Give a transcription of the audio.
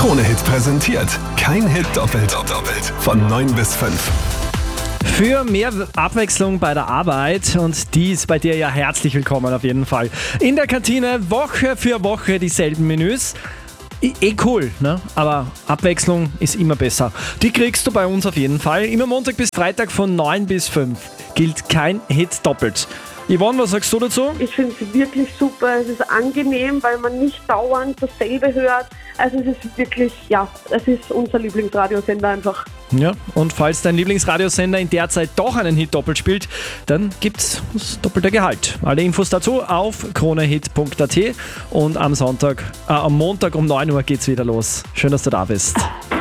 Krone-Hit präsentiert. Kein Hit doppelt. Von 9 bis 5. Für mehr Abwechslung bei der Arbeit, und die ist bei dir ja herzlich willkommen auf jeden Fall. In der Kantine Woche für Woche dieselben Menüs. Cool, ne? Aber Abwechslung ist immer besser. Die kriegst du bei uns auf jeden Fall. Immer Montag bis Freitag von 9 bis 5. Gilt kein Hit doppelt. Yvonne, was sagst du dazu? Ich finde es wirklich super. Es ist angenehm, weil man nicht dauernd dasselbe hört. Also es ist wirklich, es ist unser Lieblingsradiosender einfach. Ja, und falls dein Lieblingsradiosender in der Zeit doch einen Hit doppelt spielt, dann gibt's das doppelte Gehalt. Alle Infos dazu auf kronehit.at und am Montag um 9 Uhr geht's wieder los. Schön, dass du da bist.